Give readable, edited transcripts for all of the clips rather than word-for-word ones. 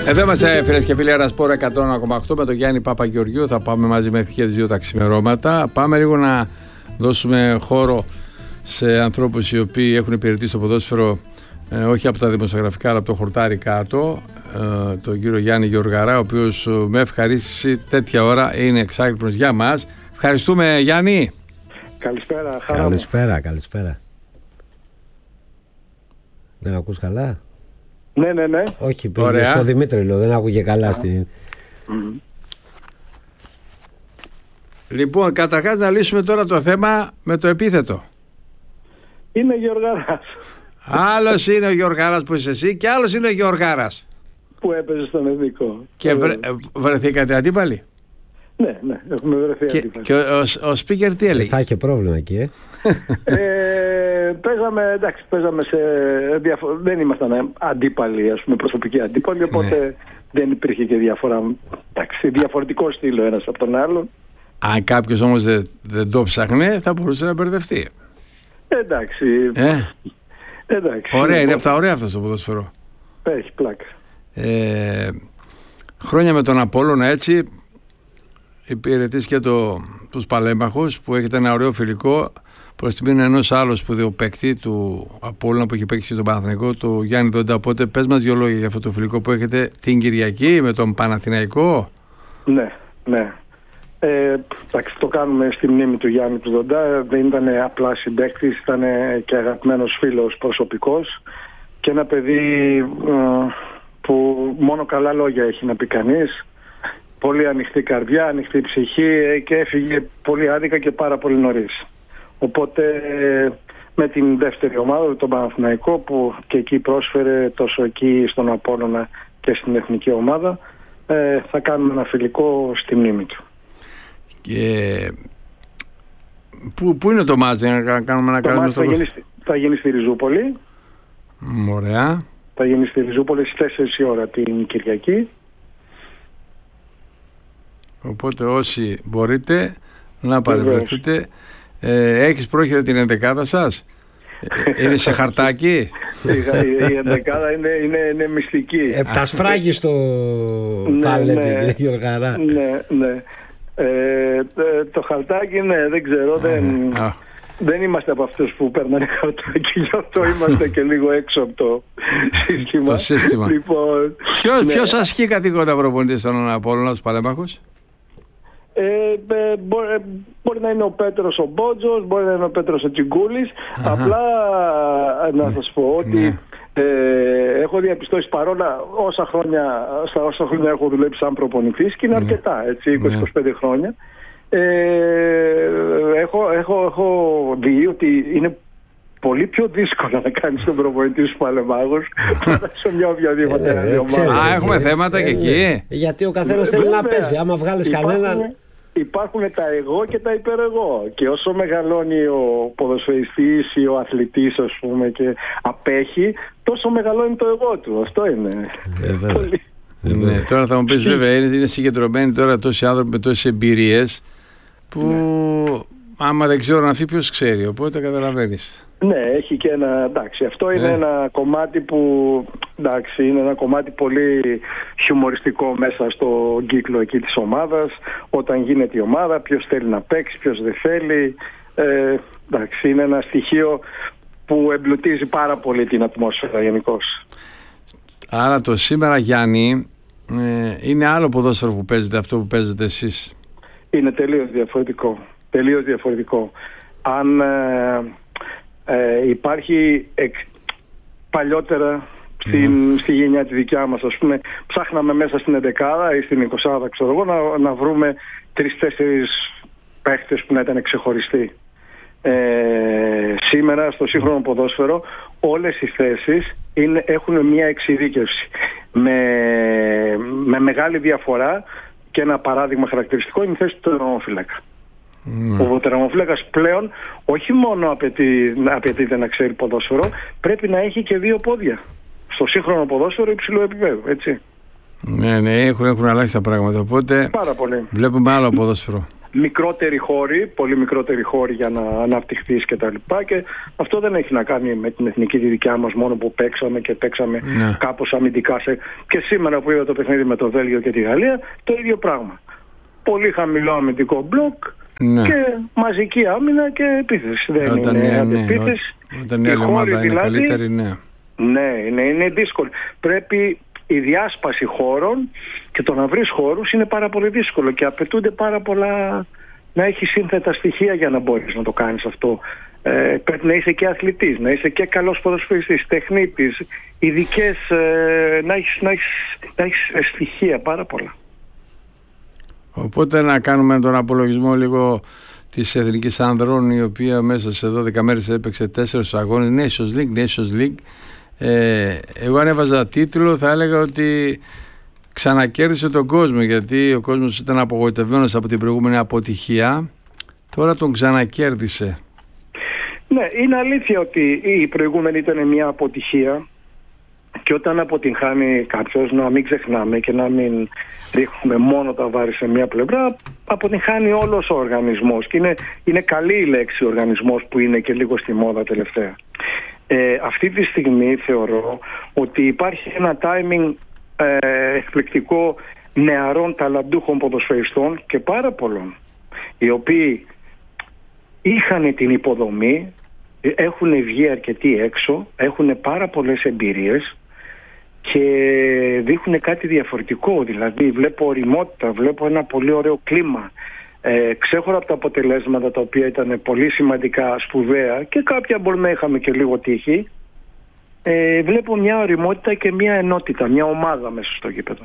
Εδώ είμαστε, φίλες και φίλοι, Ερασπόρ 101,8 με τον Γιάννη Παπαγεωργίου. Θα πάμε μαζί μέχρι και τις 2 τα ξημερώματα. Πάμε λίγο να δώσουμε χώρο σε ανθρώπους οι οποίοι έχουν υπηρετήσει το ποδόσφαιρο, όχι από τα δημοσιογραφικά αλλά από το χορτάρι κάτω, τον κύριο Γιάννη Γεωργαρά, ο οποίος με ευχαρίστηση τέτοια ώρα είναι εξάγρυπνος για μας. Ευχαριστούμε, Γιάννη. Καλησπέρα. Καλησπέρα. Δεν ακούς καλά? Ναι. Όχι, πήγε στο Δημήτρη, λέω, δεν άκουγε καλά στην... Λοιπόν, καταρχάς να λύσουμε τώρα το θέμα με το επίθετο. Είναι Γεωργάρας. Άλλος είναι ο Γεωργάρας που είσαι εσύ και άλλος είναι ο Γεωργάρας που έπαιζε στον Εθνικό. Και βρεθήκατε αντίπαλοι? Ναι, έχουμε βρεθεί αντίπαλοι. Και ο speaker τι έλεγε? Θα είχε πρόβλημα εκεί, παίζαμε σε δεν ήμασταν αντίπαλοι, ας πούμε, προσωπικοί αντίπαλοι, οπότε δεν υπήρχε και διαφορά. Εντάξει, διαφορετικό στήλο ένας από τον άλλον. Αν κάποιος όμως δεν το ψάχνε, θα μπορούσε να μπερδευτεί. Εντάξει. Ωραία, είναι από τα ωραία αυτό στο ποδόσφαιρο. Έχει πλάκα. Χρόνια με τον Απόλλωνα, έτσι, υπηρετείς και τους Παλέμαχους, που έχετε ένα ωραίο φιλικό προς τιμήν ενός άλλου σπουδαίου παίκτη του Απόλλωνα που έχει παίξει τον Παναθηναϊκό, του Γιάννη Δόντα. Οπότε πες μας 2 λόγια για αυτό το φιλικό που έχετε την Κυριακή με τον Παναθηναϊκό. Ναι. Εντάξει, το κάνουμε στη μνήμη του Γιάννη του Δοντά. Δεν ήταν απλά συμπαίκτης, ήταν και αγαπημένος φίλος προσωπικός και ένα παιδί που μόνο καλά λόγια έχει να πει κανείς. Πολύ ανοιχτή καρδιά, ανοιχτή ψυχή και έφυγε πολύ άδικα και πάρα πολύ νωρίς. Οπότε με την δεύτερη ομάδα, τον Παναθηναϊκό, που και εκεί πρόσφερε τόσο εκεί στον Απόλλωνα και στην εθνική ομάδα, θα κάνουμε ένα φιλικό στη μνήμη του. Και πού είναι το μάτς να κάνουμε ένα καλό? Θα γίνει στη Ριζούπολη. Ωραία. Θα γίνει στη Ριζούπολη στις 4 η ώρα την Κυριακή. Οπότε όσοι μπορείτε να παρευρεθείτε. Έχεις πρόχειρα την ενδεκάδα σας? Είναι σε χαρτάκι? Η ενδεκάδα είναι μυστική. Επτασφράγιστο πάλετε, κύριε Γεωργαρά. Ναι. Το χαρτάκι, δεν ξέρω, δεν είμαστε από αυτούς που παίρνανε χαρτάκι, γι' αυτό είμαστε και λίγο έξω από το σύστημα. Το σύστημα. Λοιπόν, ποιος ασκεί καθήκοντα προπονητής στον Απόλλωνα, τους Παλέμαχους? Μπορεί να είναι ο Πέτρος ο Μπότζος, μπορεί να είναι ο Πέτρος ο Τσιγκούλης. Απλά να σας πω ότι έχω διαπιστώσει, παρόλα όσα χρόνια έχω δουλέψει σαν προπονητής, και είναι αρκετά, έτσι, 20-25 χρόνια, έχω δει ότι είναι πολύ πιο δύσκολο να κάνεις τον προπονητή στους Παλεμάχους παρά σε μια οποιαδήποτε άλλη ομάδα. Έχουμε θέματα και εκεί. Γιατί ο καθένας θέλει να παίζει. Άμα βγάλεις κανέναν. Υπάρχουν τα εγώ και τα υπερεγώ. Και όσο μεγαλώνει ο ποδοσφαιριστής ή ο αθλητής, ας πούμε, και απέχει, τόσο μεγαλώνει το εγώ του. Αυτό είναι. Ναι, τώρα θα μου πεις, βέβαια, είναι συγκεντρωμένοι τώρα τόσοι άνθρωποι με τόσες εμπειρίες που άμα δεν ξέρω να φύγει, ποιος ξέρει. Οπότε καταλαβαίνεις. Ναι, έχει και ένα. Εντάξει, αυτό είναι ένα κομμάτι που. Εντάξει, είναι ένα κομμάτι πολύ χιουμοριστικό μέσα στο κύκλο εκεί της ομάδας. Όταν γίνεται η ομάδα, ποιος θέλει να παίξει, ποιος δεν θέλει. Εντάξει, είναι ένα στοιχείο που εμπλουτίζει πάρα πολύ την ατμόσφαιρα γενικώς. Άρα το σήμερα, Γιάννη, είναι άλλο ποδόσφαιρο που παίζετε, αυτό που παίζετε εσείς? Είναι τελείως διαφορετικό. Τελείως διαφορετικό. Αν υπάρχει παλιότερα στη γενιά τη δικιά μας, ας πούμε, ψάχναμε μέσα στην 11η ή στην 20η, ξέρω εγώ, να βρούμε 3-4 παίχτες που να ήταν ξεχωριστοί. Σήμερα στο σύγχρονο ποδόσφαιρο όλες οι θέσεις έχουν μια εξειδίκευση με μεγάλη διαφορά, και ένα παράδειγμα χαρακτηριστικό είναι η θέση του τερματοφύλακα. Ο τερματοφύλακας πλέον όχι μόνο απαιτείται να ξέρει ποδόσφαιρο, πρέπει να έχει και 2 πόδια. Στο σύγχρονο ποδόσφαιρο υψηλού επίπεδου, έτσι. Ναι, έχουν αλλάξει τα πράγματα. Οπότε πάρα πολύ. Βλέπουμε άλλο ποδόσφαιρο. μικρότεροι χώροι, πολύ μικρότεροι χώροι για να αναπτυχθείς και τα λοιπά, και αυτό δεν έχει να κάνει με την εθνική τη δικιά μας μόνο που παίξαμε κάπως αμυντικά. Και σήμερα που είδα το παιχνίδι με το Βέλγιο και τη Γαλλία, το ίδιο πράγμα. Πολύ χαμηλό αμυντικό μπλοκ και μαζική άμυνα και επίθεση. Δεν είναι αντεπίθεση. Όταν η άλλη ομάδα είναι καλύτερη, ναι, είναι δύσκολο. Πρέπει η διάσπαση χώρων και το να βρεις χώρους είναι πάρα πολύ δύσκολο και απαιτούνται πάρα πολλά, να έχεις σύνθετα στοιχεία για να μπορείς να το κάνεις αυτό. Πρέπει να είσαι και αθλητής, να είσαι και καλός ποδοσφαιριστής, τεχνίτης, ειδικές, να έχεις στοιχεία πάρα πολλά. Οπότε να κάνουμε τον απολογισμό λίγο της Εθνικής Ανδρών, η οποία μέσα σε 12 μέρες έπαιξε 4 αγώνες Nations League. Εγώ αν έβαζα τίτλο θα έλεγα ότι ξανακέρδισε τον κόσμο, γιατί ο κόσμος ήταν απογοητευμένος από την προηγούμενη αποτυχία, τώρα τον ξανακέρδισε. Ναι, είναι αλήθεια ότι η προηγούμενη ήταν μια αποτυχία και όταν αποτυγχάνει κάποιος, να μην ξεχνάμε και να μην ρίχνουμε μόνο τα βάρη σε μια πλευρά, αποτυγχάνει όλος ο οργανισμός και είναι καλή η λέξη οργανισμός που είναι και λίγο στη μόδα τελευταία. Αυτή τη στιγμή θεωρώ ότι υπάρχει ένα timing εκπληκτικό νεαρών ταλαντούχων ποδοσφαιριστών και πάρα πολλών, οι οποίοι είχαν την υποδομή, έχουν βγει αρκετοί έξω, έχουν πάρα πολλές εμπειρίες και δείχνουν κάτι διαφορετικό. Δηλαδή βλέπω ωριμότητα, βλέπω ένα πολύ ωραίο κλίμα, ξέχωρα από τα αποτελέσματα τα οποία ήταν πολύ σημαντικά, σπουδαία και κάποια μπορεί να είχαμε και λίγο τύχη, βλέπω μια ωριμότητα και μια ενότητα, μια ομάδα μέσα στο γήπεδο.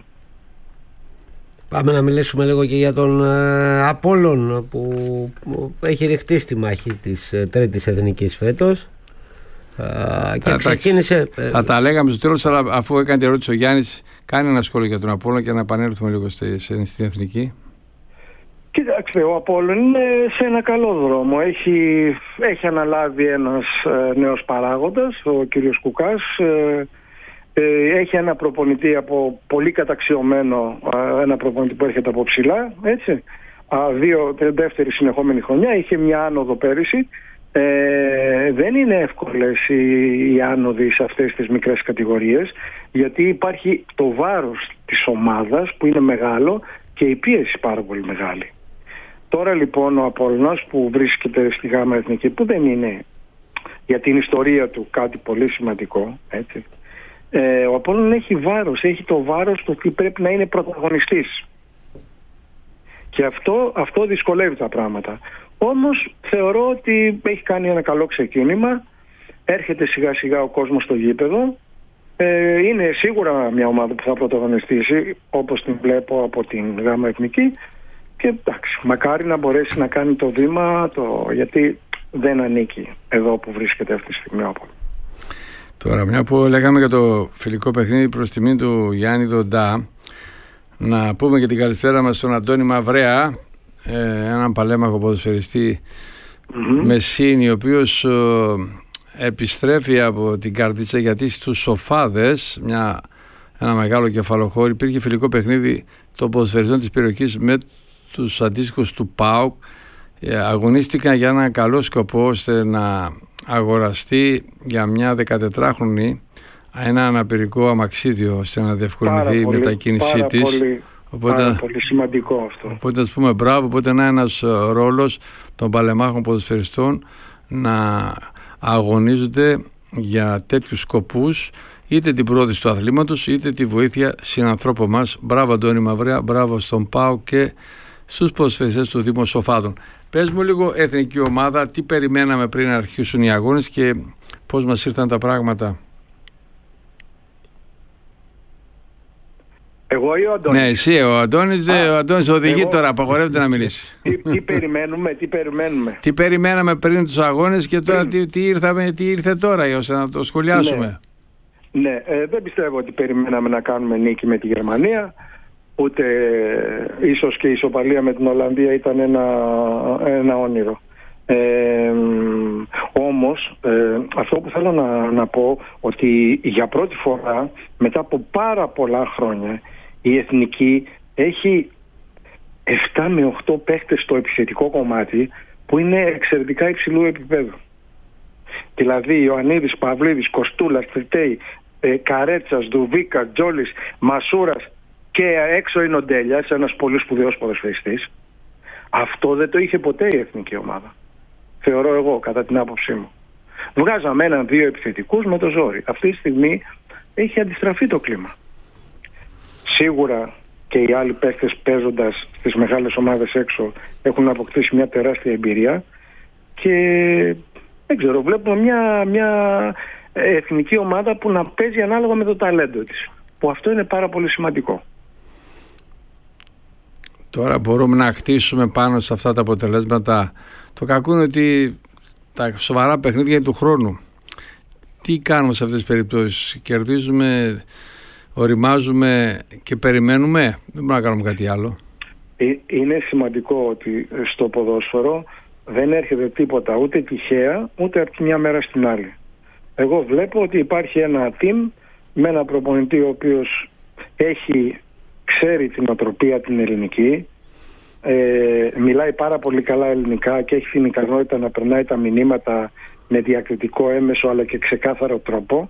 Πάμε να μιλήσουμε λίγο και για τον Απόλλων που έχει ρηχτεί στη μάχη της τρίτης εθνικής φέτος και ξεκίνησε... Θα τα λέγαμε στο τέλος, αλλά αφού έκανε την ερώτηση ο Γιάννης, κάνει ένα σχόλιο για τον Απόλλων και να επανέλθουμε λίγο στην εθνική. Κοιτάξτε, ο Απόλλων είναι σε ένα καλό δρόμο. Έχει αναλάβει ένας νέος παράγοντας, ο κύριος Κουκάς. Έχει ένα προπονητή από πολύ καταξιωμένο, ένα προπονητή που έρχεται από ψηλά, έτσι. Δεύτερη συνεχόμενη χρονιά, είχε μια άνοδο πέρυσι. Δεν είναι εύκολες οι άνοδοι σε αυτές τις μικρές κατηγορίες, γιατί υπάρχει το βάρος της ομάδας που είναι μεγάλο και η πίεση πάρα πολύ μεγάλη. Τώρα λοιπόν ο Απόλλωνας που βρίσκεται στη Γάμα Εθνική, που δεν είναι για την ιστορία του κάτι πολύ σημαντικό, έτσι, ο Απόλλωνας έχει το βάρος του ότι πρέπει να είναι πρωταγωνιστής. Και αυτό δυσκολεύει τα πράγματα. Όμως θεωρώ ότι έχει κάνει ένα καλό ξεκίνημα. Έρχεται σιγά σιγά ο κόσμος στο γήπεδο. Είναι σίγουρα μια ομάδα που θα πρωταγωνιστήσει, όπως την βλέπω από την Γάμα Εθνική. Και εντάξει, μακάρι να μπορέσει να κάνει το βήμα, γιατί δεν ανήκει εδώ που βρίσκεται αυτή τη στιγμή. Τώρα, μια που λέγαμε για το φιλικό παιχνίδι προς τιμή του Γιάννη Δοντά, να πούμε και την καλησπέρα μας στον Αντώνη Μαυρέα, έναν παλέμαχο ποδοσφαιριστή Μεσίνη, ο οποίος επιστρέφει από την Καρδίτσα, γιατί στους Σοφάδες, ένα μεγάλο κεφαλοχώρι, υπήρχε φιλικό παιχνίδι των ποδοσφαιριστών της περιοχής με τους αντίστοιχους του ΠΑΟΚ. Αγωνίστηκαν για ένα καλό σκοπό, ώστε να αγοραστεί για μια 14χρονη ένα αναπηρικό αμαξίδιο, ώστε να διευκολυνθεί η μετακίνησή της. Πάρα πολύ σημαντικό αυτό. Οπότε ας πούμε μπράβο, οπότε να είναι ένας ρόλος των παλεμάχων ποδοσφαιριστών να αγωνίζονται για τέτοιους σκοπούς, είτε την πρόθεση του αθλήματος είτε τη βοήθεια συνανθρώπων μας. Μπράβο Αντώνη Μαυρέα, μπράβο στον ΠΑΟ και στους ποδοσφαιριστές του Δήμου Σοφάδων. Πες μου λίγο εθνική ομάδα, τι περιμέναμε πριν να αρχίσουν οι αγώνες και πώς μας ήρθαν τα πράγματα. Εγώ ή ο Αντώνης? Ναι, εσύ, ο Αντώνης οδηγεί τώρα, απαγορεύεται να μιλήσει. Τι περιμένουμε. Τι περιμέναμε πριν τους αγώνες και τώρα τι ήρθε τώρα, ώστε να το σχολιάσουμε. Ναι, δεν πιστεύω ότι περιμέναμε να κάνουμε νίκη με τη Γερμανία, ούτε ίσως και η ισοπαλία με την Ολλανδία ήταν ένα όνειρο. Όμως αυτό που θέλω να πω, ότι για πρώτη φορά μετά από πάρα πολλά χρόνια η Εθνική έχει 7 με 8 παίχτες στο επιθετικό κομμάτι που είναι εξαιρετικά υψηλού επίπεδου. Δηλαδή Ιωαννίδης, Παυλίδης, Κοστούλας, Τριτέη, Καρέτσας, Δουβίκα, Τζόλης, Μασούρας και έξω είναι ο Ντέλιας, ένας πολύ σπουδαίος ποδοσφαιριστής. Αυτό δεν το είχε ποτέ η εθνική ομάδα. Θεωρώ εγώ, κατά την άποψή μου. Βγάζαμε 1-2 επιθετικούς με το ζόρι. Αυτή τη στιγμή έχει αντιστραφεί το κλίμα. Σίγουρα και οι άλλοι παίχτες παίζοντας στις μεγάλες ομάδες έξω έχουν αποκτήσει μια τεράστια εμπειρία και δεν ξέρω, βλέπουμε μια εθνική ομάδα που να παίζει ανάλογα με το ταλέντο της, που αυτό είναι πάρα πολύ σημαντικό. Τώρα μπορούμε να χτίσουμε πάνω σε αυτά τα αποτελέσματα. Το κακό είναι ότι τα σοβαρά παιχνίδια είναι του χρόνου. Τι κάνουμε σε αυτές τις περιπτώσεις? Κερδίζουμε, οριμάζουμε και περιμένουμε? Δεν μπορούμε να κάνουμε κάτι άλλο. Είναι σημαντικό ότι στο ποδόσφαιρο δεν έρχεται τίποτα ούτε τυχαία ούτε από τη μια μέρα στην άλλη. Εγώ βλέπω ότι υπάρχει ένα team με ένα προπονητή ο οποίος ξέρει την οτροπία την ελληνική, μιλάει πάρα πολύ καλά ελληνικά και έχει την ικανότητα να περνάει τα μηνύματα με διακριτικό έμεσο αλλά και ξεκάθαρο τρόπο.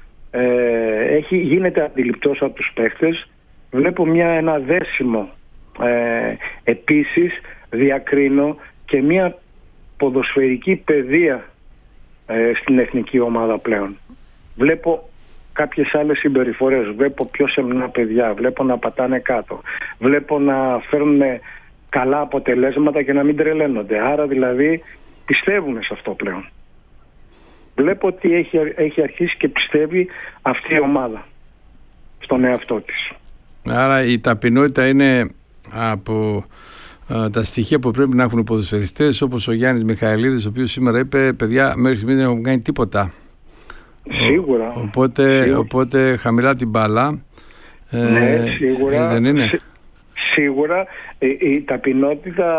Γίνεται αντιληπτός από τους παίχτες. Βλέπω ένα δέσιμο, επίσης διακρίνω και μια ποδοσφαιρική παιδεία στην εθνική ομάδα πλέον. Βλέπω κάποιες άλλες συμπεριφορές, βλέπω πιο σεμνά παιδιά, βλέπω να πατάνε κάτω, βλέπω να φέρνουν καλά αποτελέσματα και να μην τρελαίνονται. Άρα δηλαδή πιστεύουν σε αυτό πλέον. Βλέπω ότι έχει αρχίσει και πιστεύει αυτή η ομάδα στον εαυτό της. Άρα η ταπεινότητα είναι από τα στοιχεία που πρέπει να έχουν οι ποδοσφαιριστές, όπως ο Γιάννης Μιχαηλίδης, ο οποίος σήμερα είπε, παιδιά, μέχρι στιγμής δεν έχουν κάνει τίποτα. Σίγουρα. Οπότε χαμηλά την μπάλα. Ναι, σίγουρα. Δεν είναι? Σίγουρα η ταπεινότητα,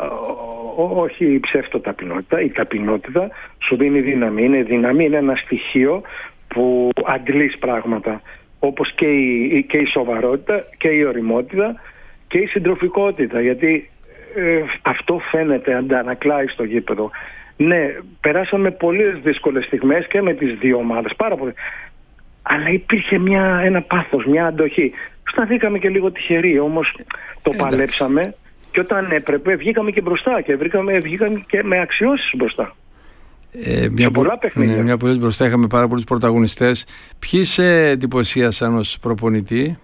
όχι η ψεύτο-ταπεινότητα, η ταπεινότητα σου δίνει δύναμη. Είναι δύναμη, είναι ένα στοιχείο που αντλείς πράγματα, όπως και η σοβαρότητα και η ωριμότητα και η συντροφικότητα, γιατί αυτό φαίνεται, αντανακλάει στο γήπεδο. Ναι, περάσαμε πολλές δύσκολες στιγμές και με τις δύο ομάδες, πάρα πολλές. Αλλά υπήρχε ένα πάθος, μια αντοχή. Σταθήκαμε και λίγο τυχεροί, όμως το παλέψαμε και όταν έπρεπε βγήκαμε και μπροστά και βγήκαμε και με αξιώσεις μπροστά. Πολλά παιχνίδια. Μια πολύ μπροστά, είχαμε πάρα πολλούς πρωταγωνιστές. Ποιοι σε εντυπωσίασαν ως προπονητή?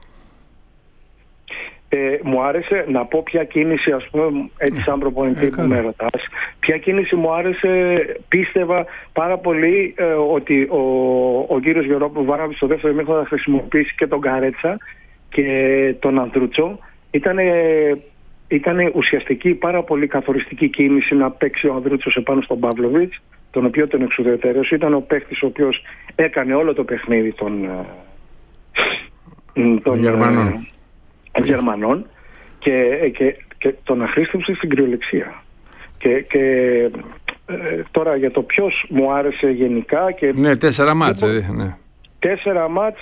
Μου άρεσε να πω ποια κίνηση, ας πούμε, έτσι σαν προπονητή που με ρωτάς, ποια κίνηση μου άρεσε. Πίστευα πάρα πολύ ότι ο κύριος Γερόπουλος Βάραβης στο δεύτερο ημίχρονο θα χρησιμοποιήσει και τον Καρέτσα και τον Ανδρούτσο. Ήταν ουσιαστική, πάρα πολύ καθοριστική κίνηση να παίξει ο Ανδρούτσος επάνω στον Παύλοβιτς, τον οποίο τον εξουδετερώσει. Ήταν ο παίχτης ο οποίος έκανε όλο το παιχνίδι των Γερμανών και τον αχρήστευσε στην κυριολεξία. Και τώρα για το ποιος μου άρεσε γενικά. Ναι, 4 μάτς. Ναι. 4 μάτς.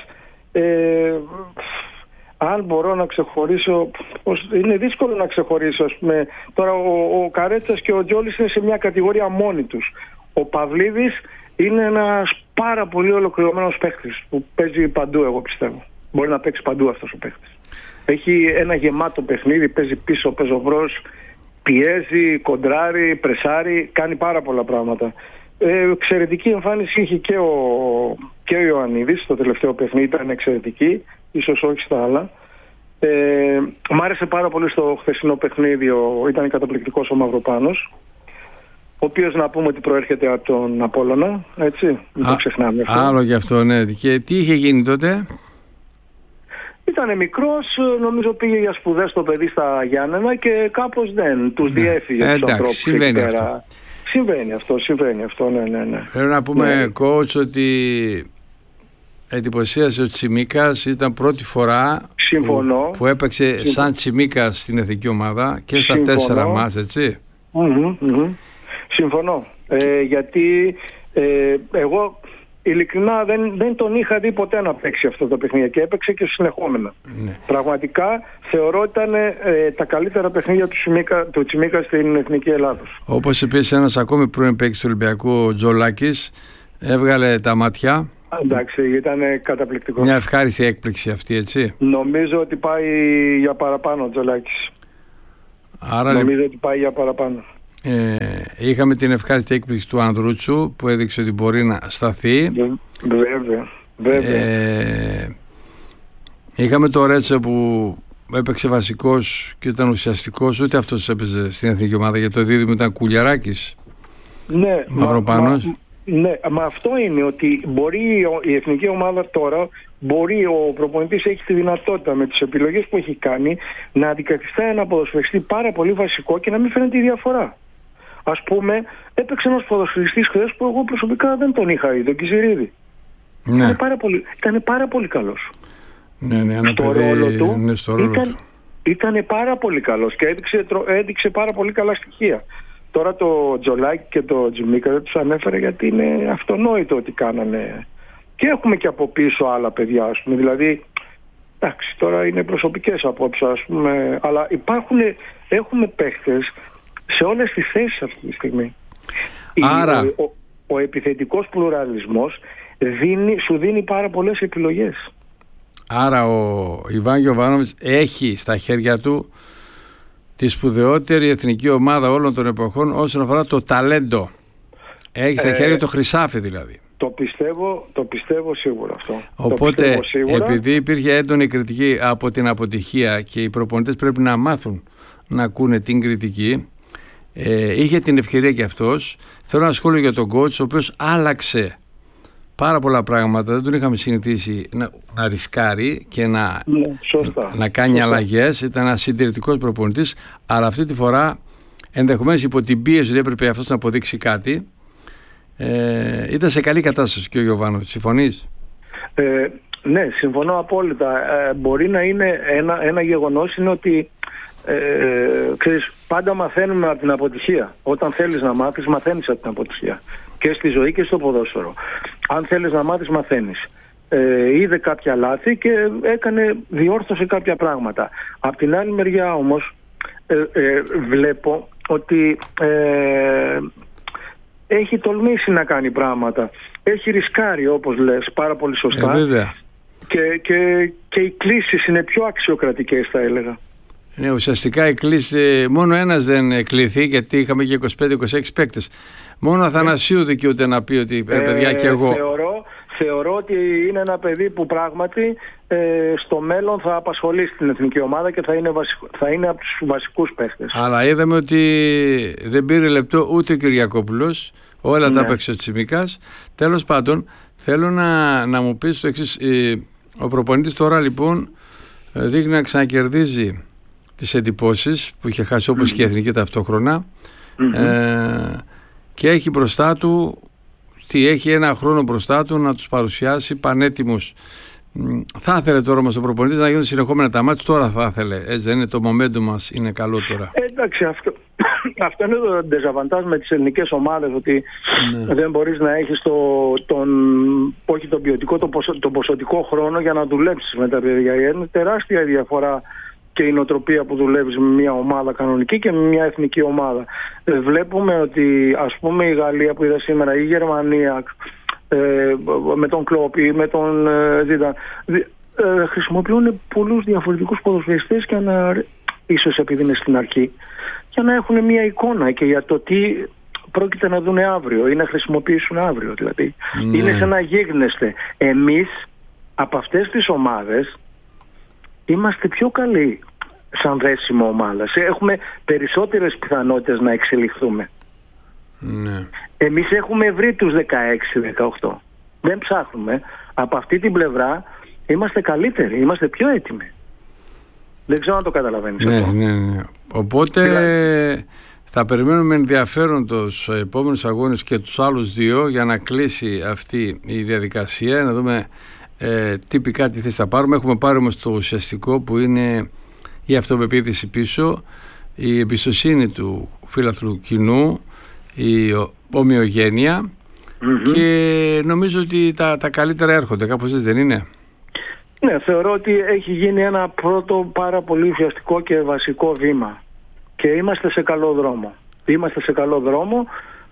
Αν μπορώ να ξεχωρίσω, είναι δύσκολο να ξεχωρίσω, ας πούμε. Τώρα ο Καρέτσας και ο Τζόλης είναι σε μια κατηγορία μόνοι τους. Ο Παυλίδης είναι ένας πάρα πολύ ολοκληρωμένος παίκτης που παίζει παντού, εγώ πιστεύω. Μπορεί να παίξει παντού αυτός ο παίκτης. Έχει ένα γεμάτο παιχνίδι, παίζει πίσω, πεζοβρός, πιέζει, κοντράρει, πρεσάρει, κάνει πάρα πολλά πράγματα. Εξαιρετική εμφάνιση είχε και ο Ιωαννίδης στο τελευταίο παιχνίδι, ήταν εξαιρετική, ίσως όχι στα άλλα. Μ' άρεσε πάρα πολύ στο χθεσινό παιχνίδι, ήταν καταπληκτικός ο Μαυροπάνος, ο οποίος να πούμε ότι προέρχεται από τον Απόλλωνα, έτσι, μην το ξεχνάμε αυτό. Άλλο γι' αυτό, ναι. Και τι είχε γίνει τότε? Ήταν μικρός, νομίζω πήγε για σπουδές το παιδί στα Γιάννενα και κάπως δεν τους διέφυγε τους ανθρώπους. Συμβαίνει αυτό. Συμβαίνει αυτό, ναι. Πρέπει να πούμε, coach, ότι εντυπωσίασε ο Τσιμίκας. Ήταν πρώτη φορά που έπαιξε σαν Τσιμίκας στην εθνική ομάδα και στα 4 μάτς, έτσι. Συμφωνώ. Γιατί εγώ ειλικρινά δεν τον είχα δει ποτέ να παίξει αυτό το παιχνίδι και έπαιξε και συνεχόμενα. Ναι. Πραγματικά θεωρώ ότι ήταν τα καλύτερα παιχνίδια του Τσιμίκα στην Εθνική Ελλάδος. Όπως επίσης ένας ακόμη πρώην παίκτης του Ολυμπιακού, ο Τζολάκης, έβγαλε τα μάτια. Εντάξει, ήταν καταπληκτικό. Μια ευχάριστη έκπληξη αυτή, έτσι. Νομίζω ότι πάει για παραπάνω ο Τζολάκης. Νομίζω ότι πάει για παραπάνω. Είχαμε την ευχάριστη έκπληξη του Ανδρούτσου που έδειξε ότι μπορεί να σταθεί. Βέβαια. Είχαμε το Ρέτσε που έπαιξε βασικός και ήταν ουσιαστικός. Ούτε αυτός έπαιζε στην εθνική ομάδα, για το δίδυμο ήταν Κουλιαράκης. Ναι, Μαυροπάνος. Ναι, μα αυτό είναι ότι μπορεί η εθνική ομάδα τώρα, μπορεί ο προπονητής έχει τη δυνατότητα με τις επιλογές που έχει κάνει να αντικαθιστά ένα ποδοσφαιριστή πάρα πολύ βασικό και να μην φαίνεται η διαφορά. Ας πούμε, έπαιξε ένας ποδοσφαιριστής χθες που εγώ προσωπικά δεν τον είχα δει, τον Κιζηρίδη. Ναι. Ήταν πάρα πολύ καλός. Ναι, στο ρόλο του ήταν πάρα πολύ καλός και έδειξε πάρα πολύ καλά στοιχεία. Τώρα το Τζολάκη και το Τζιμίκα δεν τους ανέφερε γιατί είναι αυτονόητο ότι κάνανε. Και έχουμε και από πίσω άλλα παιδιά, ας πούμε. Δηλαδή, εντάξει, τώρα είναι προσωπικές απόψεις, ας πούμε. Αλλά έχουμε παίχτες σε όλες τις θέσεις αυτή τη στιγμή. Άρα ο επιθετικός πλουραλισμός σου δίνει πάρα πολλές επιλογές. Άρα ο Ιβάν Γιοβάνοβιτς έχει στα χέρια του τη σπουδαιότερη εθνική ομάδα όλων των εποχών όσον αφορά το ταλέντο. Έχει στα χέρια το χρυσάφι δηλαδή. Το πιστεύω σίγουρα αυτό. Οπότε επειδή υπήρχε έντονη κριτική από την αποτυχία και οι προπονητές πρέπει να μάθουν να ακούνε την κριτική, είχε την ευκαιρία και αυτός. Θέλω ένα σχόλιο για τον coach, ο οποίος άλλαξε πάρα πολλά πράγματα. Δεν τον είχαμε συνηθίσει να ρισκάρει και να κάνει αλλαγές. Ήταν ένας συντηρητικός προπονητής, αλλά αυτή τη φορά ενδεχομένως υπό την πίεση ότι έπρεπε αυτός να αποδείξει κάτι, ήταν σε καλή κατάσταση και ο Γιωβάνο. Συμφωνείς? Ναι, συμφωνώ απόλυτα. Μπορεί να είναι ένα γεγονός είναι ότι ξέρεις, πάντα μαθαίνουμε από την αποτυχία. Όταν θέλεις να μάθεις, μαθαίνεις από την αποτυχία. Και στη ζωή και στο ποδόσφαιρο. Αν θέλεις να μάθεις, μαθαίνεις. Είδε κάποια λάθη και διόρθωσε κάποια πράγματα. Απ' την άλλη μεριά όμως βλέπω ότι έχει τολμήσει να κάνει πράγματα. Έχει ρισκάρει, όπως λες, πάρα πολύ σωστά. Και οι κλήσεις είναι πιο αξιοκρατικές, θα έλεγα. Ναι, ουσιαστικά οι κλήσεις, μόνο ένας δεν κληθεί, γιατί είχαμε και 25-26 παίκτες. Μόνο Αθανασίου δικαιούται να πει ότι παιδιά και εγώ. Θεωρώ ότι είναι ένα παιδί που πράγματι στο μέλλον θα απασχολήσει την εθνική ομάδα και θα είναι από τους βασικούς παίκτες. Αλλά είδαμε ότι δεν πήρε λεπτό ούτε ο Κυριακόπουλος, όλα τα έπαιξε ο Τσιμίκας. Τέλος πάντων, θέλω να μου πεις το εξής. Ο προπονητής τώρα λοιπόν δείχνει να ξανακερδίζει τις εντυπώσεις που είχε χάσει, όπως και η εθνική ταυτόχρονα, και έχει μπροστά του έχει ένα χρόνο μπροστά του να τους παρουσιάσει πανέτοιμους. Θα ήθελε τώρα όμως ο προπονητής να γίνουν συνεχόμενα τα μάτια. Τώρα θα ήθελε, έτσι δεν είναι? Το momentum μας είναι καλό τώρα. Εντάξει, αυτό είναι το ντεζαβαντάζ με τις ελληνικές ομάδες, ότι δεν μπορείς να έχεις όχι τον ποιοτικό, τον ποσοτικό χρόνο για να δουλέψεις με τα παιδιά. Είναι τεράστια η διαφορά και η νοοτροπία που δουλεύεις με μια ομάδα κανονική και με μια εθνική ομάδα. Βλέπουμε ότι, ας πούμε, η Γαλλία που είδα σήμερα, η Γερμανία με τον Κλόπ ή με τον Ζήτα, χρησιμοποιούν πολλούς διαφορετικούς ποδοσφαιριστές και ίσως επειδή είναι στην αρχή, για να έχουν μια εικόνα και για το τι πρόκειται να δουν αύριο ή να χρησιμοποιήσουν αύριο. Δηλαδή είναι σαν να γίγνεστε. Εμείς από αυτές τις ομάδες είμαστε πιο καλοί σαν δέσιμο ομάδα. Έχουμε περισσότερες πιθανότητες να εξελιχθούμε. Ναι. Εμείς έχουμε βρει τους 16-18. Δεν ψάχνουμε. Από αυτή την πλευρά είμαστε καλύτεροι, είμαστε πιο έτοιμοι. Δεν ξέρω αν το καταλαβαίνεις αυτό. Ναι. Οπότε θα περιμένουμε με ενδιαφέρον τους επόμενους αγώνες και τους άλλους δύο για να κλείσει αυτή η διαδικασία, να δούμε τυπικά τι θέση θα πάρουμε. Έχουμε πάρει όμως το ουσιαστικό που είναι η αυτοπεποίθηση πίσω, η εμπιστοσύνη του φίλαθλου κοινού, η ομοιογένεια, και νομίζω ότι τα καλύτερα έρχονται, κάπως έτσι δεν είναι? Ναι, θεωρώ ότι έχει γίνει ένα πρώτο πάρα πολύ ουσιαστικό και βασικό βήμα και είμαστε σε καλό δρόμο.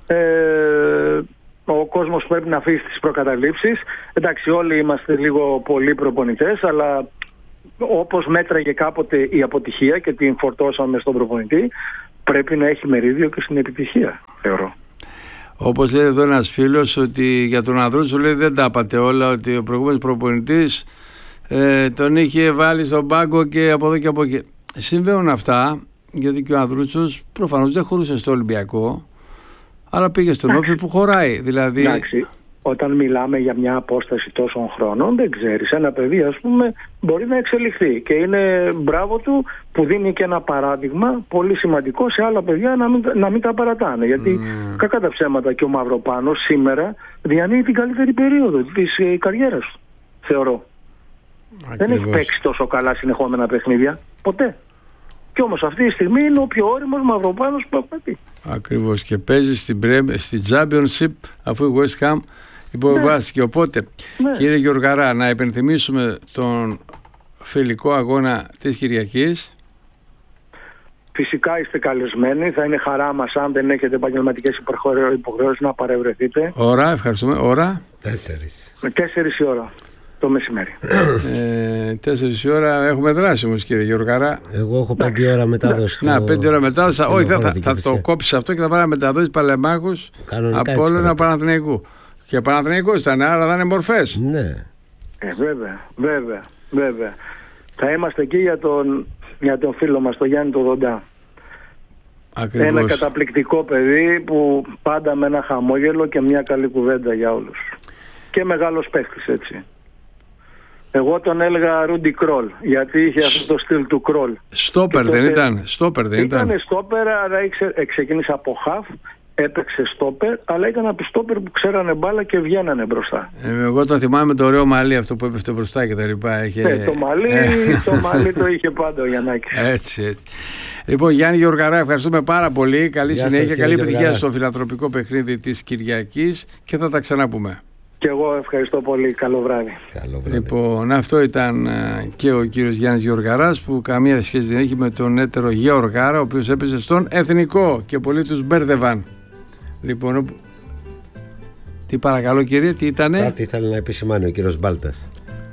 Ο κόσμος πρέπει να αφήσει τις προκαταλήψεις. Εντάξει, όλοι είμαστε λίγο πολλοί προπονητές, αλλά όπως μέτραγε κάποτε η αποτυχία και την φορτώσαμε στον προπονητή, πρέπει να έχει μερίδιο και στην επιτυχία, θεωρώ. Όπως λέει εδώ ένας φίλος, ότι για τον Ανδρούτσο λέει δεν τα είπατε όλα, ότι ο προηγούμενος προπονητής τον είχε βάλει στον πάγκο και από εδώ και από εκεί. Συμβαίνουν αυτά, γιατί και ο Ανδρούτσος προφανώς δεν χωρούσε στο Ολυμπιακό, αλλά πήγε στον Όφη που χωράει. Δηλαδή... Εντάξει, όταν μιλάμε για μια απόσταση τόσων χρόνων, δεν ξέρεις. Ένα παιδί, ας πούμε, μπορεί να εξελιχθεί και είναι μπράβο του που δίνει και ένα παράδειγμα πολύ σημαντικό σε άλλα παιδιά να μην τα παρατάνε. Γιατί κακά τα ψέματα, και ο Μαυροπάνος σήμερα διανύει την καλύτερη περίοδο της καριέρας του, θεωρώ. Ακριβώς. Δεν έχει παίξει τόσο καλά συνεχόμενα παιχνίδια, ποτέ. Και όμως αυτή τη στιγμή είναι ο πιο όριμος Μαυροπάνος που έχει πει. Ακριβώς, και παίζει στη Championship, αφού η West Ham υποβάστηκε. Οπότε, κύριε Γιωργαρά, να υπενθυμίσουμε τον φιλικό αγώνα της Κυριακής. Φυσικά είστε καλεσμένοι. Θα είναι χαρά μας, αν δεν έχετε επαγγελματικές υποχρεώσεις, να παρευρεθείτε. Ώρα, ευχαριστούμε. Ώρα 4 η ώρα το μεσημέρι. 4 η ώρα έχουμε δράση όμως, κύριε Γιωργαρά. Εγώ έχω 5 ώρα μετάδοση. 5 ώρα μετάδοση. Όχι, θα το κόψεις αυτό και θα πάει να μεταδώσει Παλαιμάχους από όλο ένα Παναθηναϊκού. Και Παναθηναϊκός ήταν, άρα θα είναι μορφές. Ναι. Βέβαια. Θα είμαστε εκεί για τον φίλο μας, τον Γιάννη τον Δοντά. Ακριβώς. Ένα καταπληκτικό παιδί που πάντα με ένα χαμόγελο και μια καλή κουβέντα για όλους. Και μεγάλος παίχτης, έτσι. Εγώ τον έλεγα Ρούντι Κρόλ, γιατί είχε αυτό το στυλ του Κρόλ. Στόπερ δεν ήταν? Ήταν στόπερ, αλλά ξεκίνησε από χαφ, έπαιξε στόπερ, αλλά ήταν από στόπερ που ξέρανε μπάλα και βγαίνανε μπροστά. Εγώ το θυμάμαι το ωραίο μαλλί αυτό που έπεφτε μπροστά και τα λοιπά. Το μαλλί το είχε πάντα ο Γιαννάκης. Έτσι. Λοιπόν, Γιάννη Γιωργαρά, ευχαριστούμε πάρα πολύ. Καλή συνέχεια, καλή επιτυχία στο φιλανθρωπικό παιχνίδι της Κυριακής και θα τα ξαναπούμε. Και εγώ ευχαριστώ πολύ. Καλό βράδυ. Λοιπόν, αυτό ήταν και ο κύριος Γιάννης Γιωργαράς, που καμία σχέση δεν έχει με τον έτερο Γεωργάρα, ο οποίος έπαιζε στον Εθνικό και πολλοί τους μπέρδευαν. Λοιπόν, τι παρακαλώ κύριε, τι ήτανε? Κάτι ήθελε να επισημάνει ο κύριος Μπάλτας.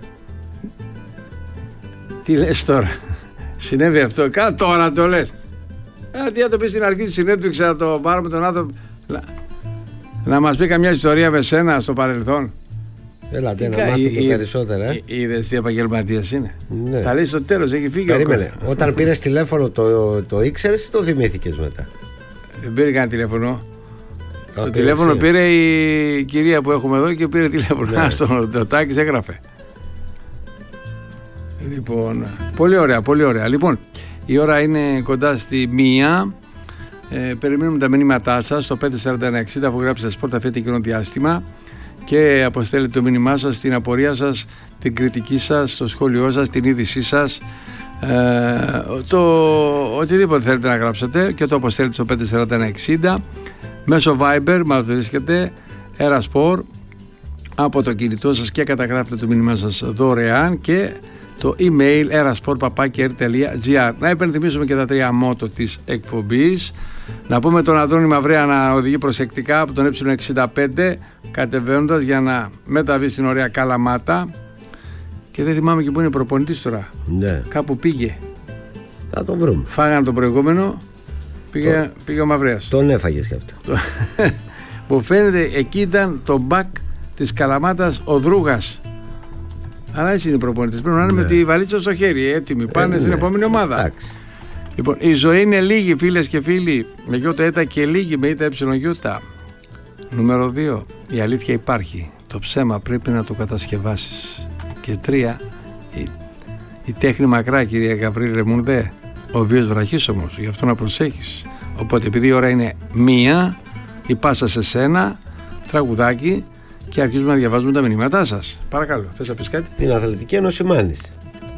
Τι λες τώρα? Συνέβη αυτό? Τώρα το λες? Τι να το πεις στην αρχή της συνέντευξης, να το πάρουμε τον άνθρωπο να μας πει καμιά ιστορία με σένα στο παρελθόν. Έλατε να μάθουμε περισσότερα. Είδες τι επαγγελματίας είναι. Ναι. Τα λέει στο τέλος, έχει φύγει. Περίμενε, όταν πήρες τηλέφωνο το ήξερες ή το θυμήθηκες μετά? Δεν πήρε κανένα τηλέφωνο. Το τηλέφωνο πήρε η κυρία που έχουμε εδώ και πήρε τηλέφωνο. Το Τάκης έγραφε. Λοιπόν, πολύ ωραία. Λοιπόν, η ώρα είναι κοντά στη 1. Περιμένουμε τα μηνύματά σας στο 54160, αφού γράψετε Σπορτ αφήνετε κοινό διάστημα και αποστέλετε το μήνυμά σας, την απορία σας, την κριτική σας, το σχόλιο σας, την είδησή σας, οτιδήποτε θέλετε να γράψετε, και το αποστέλετε στο 54160 μέσω Viber. Μας βρίσκεται Erasport από το κινητό σας και καταγράφετε το μήνυμά σας δωρεάν, και το email erasport@r.gr. Να υπενθυμίσουμε και τα 3 μότο της εκπομπής. Να πούμε τον Αντώνη Μαυρέα να οδηγεί προσεκτικά από τον Ε65 κατεβαίνοντας για να μεταβεί στην ωραία Καλαμάτα. Και δεν θυμάμαι και πού είναι προπονητής τώρα. Ναι. Κάπου πήγε. Θα τον βρούμε. Φάγανε τον προηγούμενο. Πήγε ο Μαυρέας. Τον έφαγες κι αυτό. Που φαίνεται εκεί ήταν το μπακ της Καλαμάτας ο Δρούγας. Αλλά έτσι είναι οι προπονητές. Πρέπει να είναι με τη βαλίτσα στο χέρι. Έτοιμοι. Πάνε στην επόμενη ομάδα. Εντάξει. Λοιπόν, η ζωή είναι λίγη, φίλες και φίλοι. Με γιώτα έτα και λίγη με ήττα εψιλογιώτα. Νούμερο 2. Η αλήθεια υπάρχει. Το ψέμα πρέπει να το κατασκευάσεις. Και 3. Η τέχνη μακρά, κυρία Γαβρίλη Ρεμουνδέ. Ο βίος βραχής όμως. Γι' αυτό να προσέχεις. Οπότε, επειδή η ώρα είναι 1, η πάσα σε σένα, τραγουδάκι, και αρχίζουμε να διαβάζουμε τα μηνύματά σας. Παρακαλώ, θες να πεις κάτι? Την Αθλητική Ένωση Μάνης.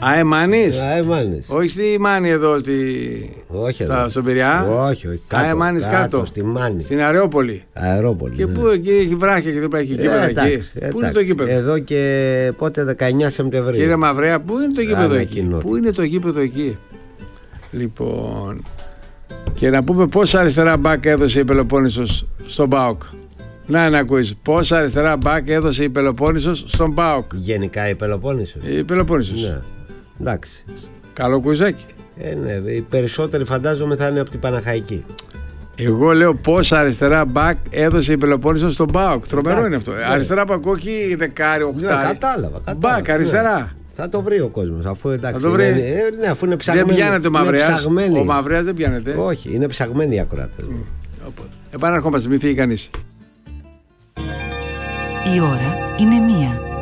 Αεμάνης. Όχι στη Μάνη εδώ στον Πειραιά. Όχι. Αεμάνης κάτω. Στη Μάνη. Στην Αερόπολη. Και πού εκεί έχει βράχια και δεν πάει γήπεδο εκεί. Πού είναι το γήπεδο? Εδώ και πότε, 19 Σεπτεμβρίου. Κύριε Μαυρέα, πού είναι το γήπεδο εκεί? Πού είναι το γήπεδο εκεί? Λοιπόν, και να πούμε πόσα αριστερά μπακ έδωσε η Πελοπόννησος στον ΠΑΟΚ. Να ακούεις, πόσα αριστερά μπακ έδωσε η Πελοπόννησος στον ΠΑΟΚ. Γενικά η Πελοπόννησος. Ναι. Εντάξει. Καλό κουιζάκι. Ναι, οι περισσότεροι φαντάζομαι θα είναι από την Παναχαϊκή. Εγώ λέω πόσα αριστερά μπακ έδωσε η Πελοπόννησος στον ΠΑΟΚ. Τρομερό είναι αυτό. Αριστερά μπακ, όχι δεκάρι, οκτάρι. Κατάλαβα. Μπακ, αριστερά. Θα το βρει ο κόσμος, αφού εντάξει. Θα το βρει. Αφού είναι ψαγμένη. Δεν πιάνεται ο Μαυρέας. Ο Μαυρέας δεν πιάνεται. Όχι, είναι ψαγμένοι οι ακροατές. Επαναρχόμαστε, μην φύγει κανείς. Η ώρα είναι 1.